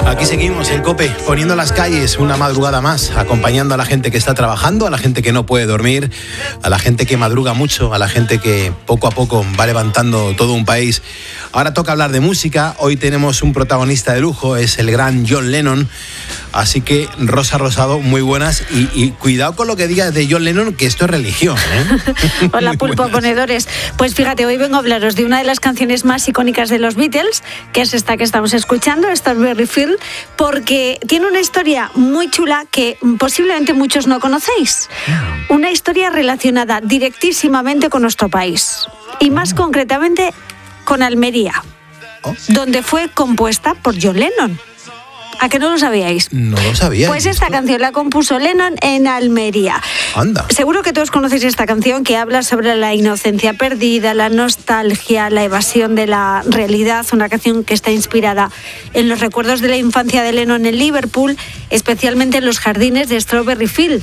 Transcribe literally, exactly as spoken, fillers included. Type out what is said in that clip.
Aquí seguimos en COPE, poniendo las calles una madrugada más, acompañando a la gente que está trabajando, a la gente que no puede dormir, a la gente que madruga mucho, a la gente que poco a poco va levantando todo un país. Ahora toca hablar de música. Hoy tenemos un protagonista de lujo, es el gran John Lennon. Así que, Rosa Rosado, muy buenas. Y, y cuidado con lo que digas de John Lennon, que esto es religión, ¿eh? Hola, pulpo ponedores. Pues fíjate, hoy vengo a hablaros de una de las canciones más icónicas de los Beatles, que es esta que estamos escuchando, Strawberry Field, porque tiene una historia muy chula que posiblemente muchos no conocéis. Una historia relacionada directísimamente con nuestro país. Y más concretamente con Almería, donde fue compuesta por John Lennon. ¿A que no lo sabíais? No lo sabía. Pues esta esto. canción la compuso Lennon en Almería. Anda. Seguro que todos conocéis esta canción, que habla sobre la inocencia perdida, la nostalgia, la evasión de la realidad. Una canción que está inspirada en los recuerdos de la infancia de Lennon en Liverpool, especialmente en los jardines de Strawberry Field,